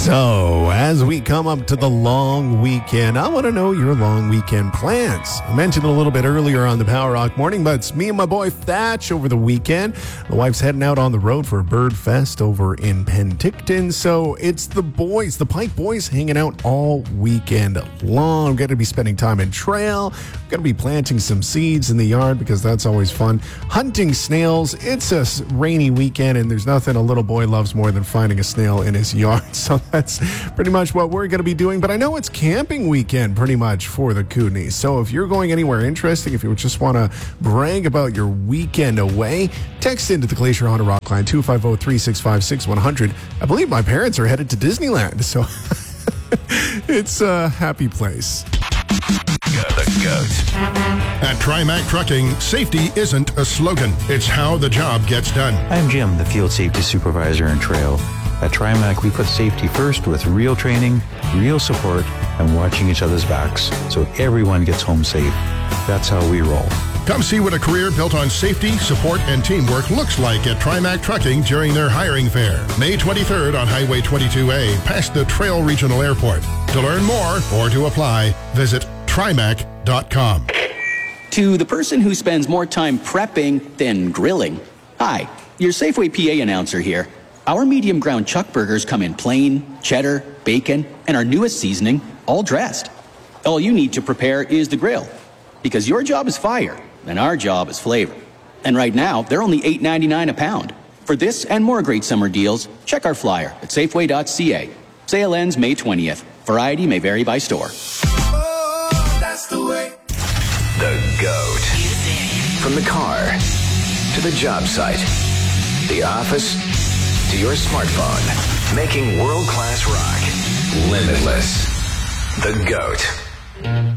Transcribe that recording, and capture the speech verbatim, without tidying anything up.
So, as we come up to the long weekend, I want to know your long weekend plans. I mentioned a little bit earlier on the Power Rock Morning, but it's me and my boy Thatch over the weekend. The wife's heading out on the road for a bird fest over in Penticton. So, it's the boys, the Pike boys, hanging out all weekend long. I'm going to be spending time in trail. I'm going to be planting some seeds in the yard because that's always fun. Hunting snails. It's a rainy weekend, and there's nothing a little boy loves more than finding a snail in his yard. So, that's pretty much what we're going to be doing. But I know it's camping weekend pretty much for the Kootenays. So if you're going anywhere interesting, if you just want to brag about your weekend away, text into the Glacier Honda Rock line two five zero, three six five, six one zero zero. I believe my parents are headed to Disneyland. So it's a happy place. The goat. At TriMac Trucking, safety isn't a slogan. It's how the job gets done. I'm Jim, the Field Safety Supervisor in Trail. At TriMac, we put safety first with real training, real support, and watching each other's backs so everyone gets home safe. That's how we roll. Come see what a career built on safety, support, and teamwork looks like at TriMac Trucking during their hiring fair. May twenty-third on Highway twenty-two A, past the Trail Regional Airport. To learn more or to apply, visit trimac dot com. To the person who spends more time prepping than grilling, hi, your Safeway P A announcer here. Our medium ground chuck burgers come in plain, cheddar, bacon, and our newest seasoning, all dressed. All you need to prepare is the grill, because your job is fire, and our job is flavor. And right now, they're only eight ninety-nine a pound. For this and more great summer deals, check our flyer at safeway dot c a. Sale ends May twentieth. Variety may vary by store. Oh, that's the way. The GOAT. From the car to the job site, the office, to your smartphone, making world-class rock limitless. The GOAT.